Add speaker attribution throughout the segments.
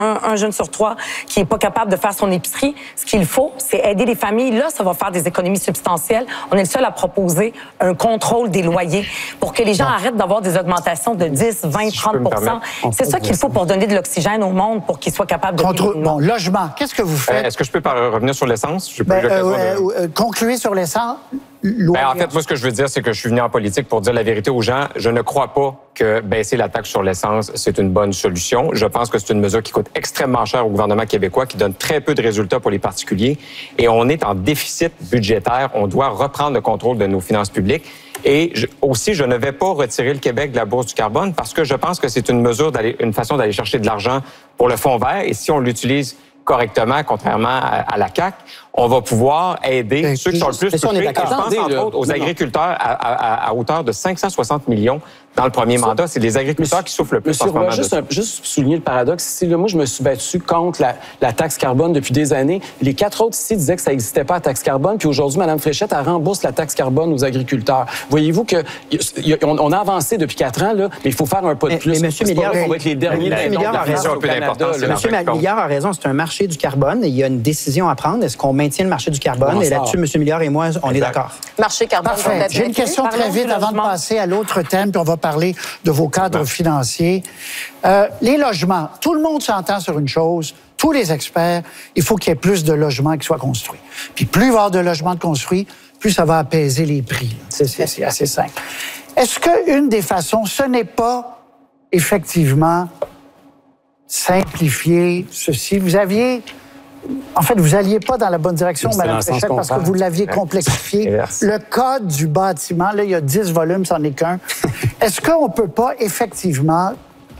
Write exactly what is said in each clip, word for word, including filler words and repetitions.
Speaker 1: Un, un jeune sur trois qui n'est pas capable de faire son épicerie. Ce qu'il faut, c'est aider les familles. Là, ça va faire des économies substantielles. On est le seul à proposer un contrôle des loyers pour que les gens arrêtent d'avoir des augmentations de dix, vingt, trente pour cent. C'est ça qu'il faut pour donner de l'oxygène au monde pour qu'ils soient capables de...
Speaker 2: Contrôle, bon, logement, qu'est-ce que vous faites?
Speaker 3: Euh, Est-ce que je peux par, revenir sur l'essence?
Speaker 2: Ben, euh, de... euh, concluez sur l'essence.
Speaker 3: Ben, en fait, moi, ce que je veux dire, c'est que je suis venu en politique pour dire la vérité aux gens. Je ne crois pas que baisser la taxe sur l'essence, c'est une bonne solution. Je pense que c'est une mesure qui coûte extrêmement cher au gouvernement québécois, qui donne très peu de résultats pour les particuliers. Et on est en déficit budgétaire. On doit reprendre le contrôle de nos finances publiques. Et je, aussi, je ne vais pas retirer le Québec de la bourse du carbone parce que je pense que c'est une mesure, d'aller, une façon d'aller chercher de l'argent pour le fonds vert. Et si on l'utilise correctement, contrairement à, à la C A Q, on va pouvoir aider ben, ceux qui sont le plus touchés. Je pense, entre autres, aux non, agriculteurs à, à, à hauteur de cinq cent soixante millions dans le premier ça, mandat. C'est les agriculteurs monsieur, qui souffrent le plus
Speaker 4: monsieur,
Speaker 3: en ce moment.
Speaker 4: Juste, un, juste souligner le paradoxe. Ici, là, moi, je me suis battu contre la, la taxe carbone depuis des années. Les quatre autres ici disaient que ça n'existait pas, la taxe carbone. Puis aujourd'hui, Mme Fréchette, elle rembourse la taxe carbone aux agriculteurs. Voyez-vous qu'on on a avancé depuis quatre ans, là, mais il faut faire un pas de plus.
Speaker 5: Mais, mais M. Milliard,
Speaker 4: on va être les derniers
Speaker 5: M. Milliard a raison. M. Milliard a raison. C'est un marché du carbone. Il y a une décision à prendre. Est-ce qu'on maintient le marché du carbone? Et là-dessus, M. Milliard et moi, on est d'accord.
Speaker 6: Marché carbone.
Speaker 2: Parfait. J'ai une question très vite avant de passer à l'autre thème, puis on va parler de vos cadres bon. financiers. Euh, les logements, tout le monde s'entend sur une chose, tous les experts, il faut qu'il y ait plus de logements qui soient construits. Puis plus il va y avoir de logements de construits, plus ça va apaiser les prix. C'est assez simple. Est-ce qu'une des façons, ce n'est pas effectivement simplifier ceci? Vous aviez... En fait, vous n'alliez pas dans la bonne direction, Mme Fréchette, parce que vous l'aviez complexifié. Le code du bâtiment, là, il y a dix volumes, c'en est qu'un. Est-ce qu'on ne peut pas effectivement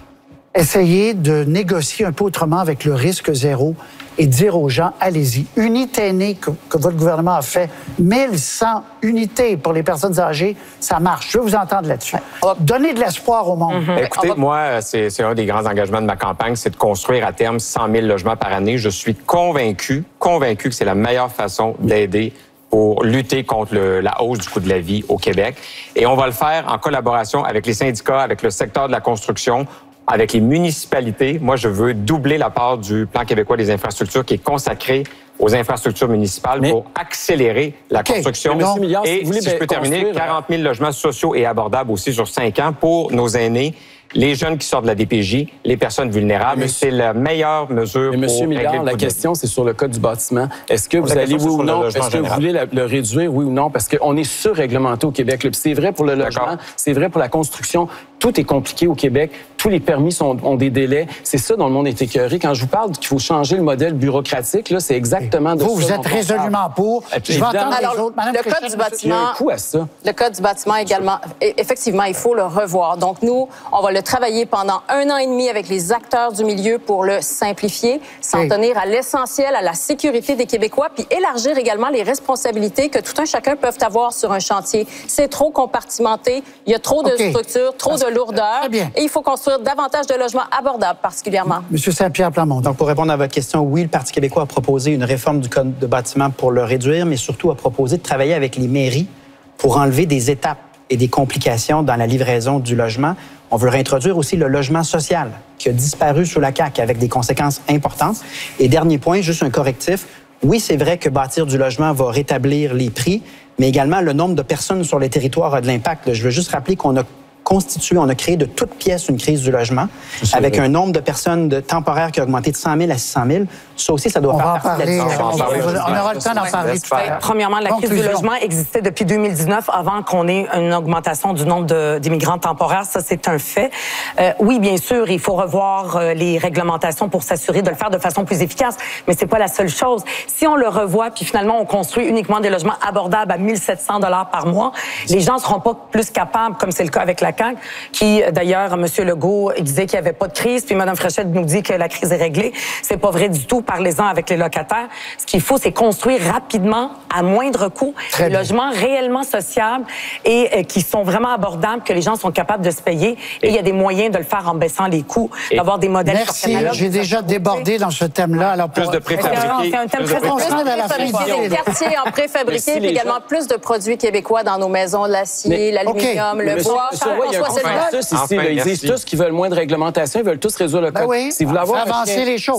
Speaker 2: essayer de négocier un peu autrement avec le risque zéro et dire aux gens, allez-y. Unité aînée que, que votre gouvernement a fait, mille cent unités pour les personnes âgées, ça marche. Je veux vous entendre là-dessus. Donnez de l'espoir au monde.
Speaker 3: Mm-hmm. Écoutez, va... moi, c'est un des grands engagements de ma campagne, c'est de construire à terme cent mille logements par année. Je suis convaincu, convaincu que c'est la meilleure façon d'aider pour lutter contre le, la hausse du coût de la vie au Québec. Et on va le faire en collaboration avec les syndicats, avec le secteur de la construction, avec les municipalités. Moi, je veux doubler la part du Plan québécois des infrastructures qui est consacré aux infrastructures municipales mais... pour accélérer la okay. construction.
Speaker 4: Mais Milliard,
Speaker 3: et, si, si je peux terminer, quarante mille logements sociaux et abordables aussi sur cinq ans pour nos aînés, les jeunes qui sortent de la D P J, les personnes vulnérables. C'est la meilleure mesure
Speaker 4: mais
Speaker 3: pour
Speaker 4: Monsieur Milliard, la question, c'est sur le code du bâtiment. Est-ce que vous allez, oui ou non, est-ce que vous voulez le, le réduire, oui ou non? Parce qu'on est surréglementé au Québec. C'est vrai pour le logement, c'est vrai pour la construction. Tout est compliqué au Québec. Tous les permis sont, ont des délais. C'est ça dont le monde est écœuré. Quand je vous parle qu'il faut changer le modèle bureaucratique, c'est exactement de
Speaker 2: vous,
Speaker 4: ça.
Speaker 2: Vous êtes résolument pour.
Speaker 4: Je vais entendre
Speaker 6: les autres. Madame
Speaker 4: le code du bâtiment, il y a un coût à ça.
Speaker 6: Le code du bâtiment également, effectivement, il faut le revoir. Donc nous, on va le travailler pendant un an et demi avec les acteurs du milieu pour le simplifier, s'en tenir à l'essentiel, à la sécurité des Québécois, puis élargir également les responsabilités que tout un chacun peuvent avoir sur un chantier. C'est trop compartimenté, il y a trop de okay. structures, trop Parce... de lourdeur, et il faut construire davantage de logements abordables particulièrement.
Speaker 2: Monsieur Saint-Pierre Plamondon.
Speaker 5: Donc, pour répondre à votre question, oui, le Parti québécois a proposé une réforme du code de bâtiment pour le réduire, mais surtout a proposé de travailler avec les mairies pour enlever des étapes et des complications dans la livraison du logement. On veut réintroduire aussi le logement social qui a disparu sous la C A Q avec des conséquences importantes. Et dernier point, juste un correctif. Oui, c'est vrai que bâtir du logement va rétablir les prix, mais également le nombre de personnes sur les territoires a de l'impact. Je veux juste rappeler qu'on a constitué, on a créé de toutes pièces une crise du logement avec un nombre de personnes de temporaires qui a augmenté de cent mille à six cent mille. Ça aussi, ça doit
Speaker 2: on
Speaker 5: faire
Speaker 2: va
Speaker 5: partie
Speaker 2: parler,
Speaker 5: de la discussion.
Speaker 2: on, va, on aura le temps d'en parler tout à l'heure.
Speaker 1: Premièrement, la crise du logement existait depuis deux mille dix-neuf, avant qu'on ait une augmentation du nombre d'immigrants temporaires. Ça, c'est un fait. Euh, oui, bien sûr, il faut revoir euh, les réglementations pour s'assurer de le faire de façon plus efficace, mais c'est pas la seule chose. Si on le revoit, puis finalement, on construit uniquement des logements abordables à mille sept cents dollars par mois, les gens seront pas plus capables, comme c'est le cas avec la C A Q, qui, d'ailleurs, M. Legault disait qu'il n'y avait pas de crise, puis Mme Fréchette nous dit que la crise est réglée. C'est pas vrai du tout. Parlez-en avec les locataires. Ce qu'il faut, c'est construire rapidement, à moindre coût, Très des bien. logements réellement sociables et euh, qui sont vraiment abordables, que les gens sont capables de se payer. Et il y a des moyens de le faire en baissant les coûts, d'avoir des modèles.
Speaker 2: Merci. J'ai déjà débordé dans ce thème-là. Alors,
Speaker 3: plus de préfabriqués.
Speaker 1: C'est un thème très
Speaker 6: préfabriqué. Des quartiers en préfabriqué, puis également gens... plus de produits québécois dans nos maisons, l'acier, l'aluminium, okay. le bois.
Speaker 4: Il y a un consensus ici. Ils disent tous qu'ils veulent moins de réglementation, ils veulent tous résoudre le code.
Speaker 2: Ben oui,
Speaker 4: si vous voulez avoir
Speaker 2: avancer les choses.